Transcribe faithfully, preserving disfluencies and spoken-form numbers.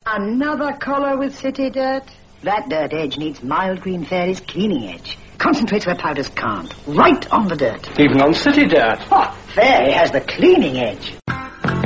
Another collar with city dirt? That dirt edge needs Mild Green Fairy's cleaning edge. Concentrates where powders can't. Right on the dirt. Even on city dirt. Oh, Fairy has the cleaning edge.